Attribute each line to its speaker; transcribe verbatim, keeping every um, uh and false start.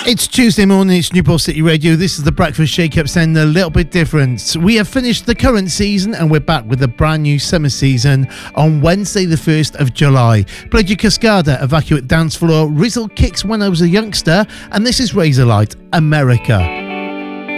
Speaker 1: It's Tuesday morning, it's Newport City Radio. This is the Breakfast Shake-Up sounding a little bit different. We have finished the current season and we're back with a brand new summer season on Wednesday the first of July. Played you Cascada, Evacuate Dance Floor, Rizzle Kicks When I Was a Youngster, and this is Razorlight, America.